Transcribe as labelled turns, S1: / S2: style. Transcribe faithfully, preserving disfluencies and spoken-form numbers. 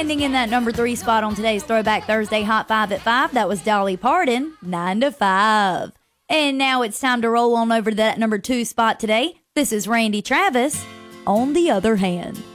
S1: Standing in that number three spot on today's Throwback Thursday Hot Five at five, that was Dolly Parton, nine to five. And now it's time to roll on over to that number two spot today. This is Randy Travis, On the Other Hand.